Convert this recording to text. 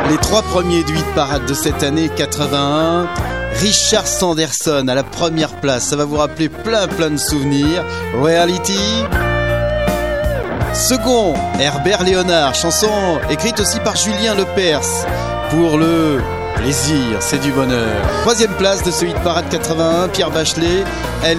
Les 3 premiers du hit parade de cette année 81. Richard Sanderson à la première place, ça va vous rappeler plein de souvenirs. Reality. Second, Herbert Léonard, chanson écrite aussi par Julien Lepers. Pour le plaisir, c'est du bonheur. 3e place de ce hit parade 81, Pierre Bachelet.